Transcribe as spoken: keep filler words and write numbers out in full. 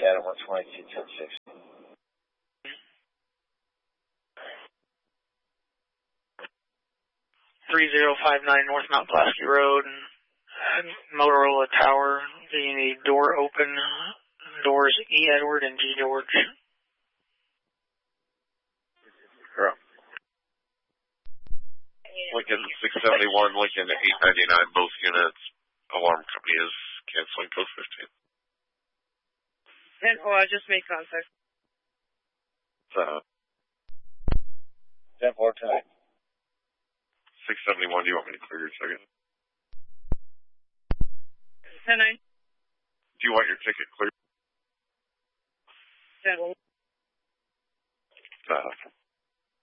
Adam one twenty-two, ten six. three zero five nine North Mount Pulaski Road, Motorola Tower. Do you need door open? Doors E. Edward and G. George. Correct. Lincoln six seventy-one, Lincoln eight ninety-nine, both units. Alarm company is canceling code fifteen. And, oh, I just made contact. Uh, ten four ten. six seventy-one, do you want me to clear your ticket? ten nine. Do you want your ticket cleared? ten one. Uh,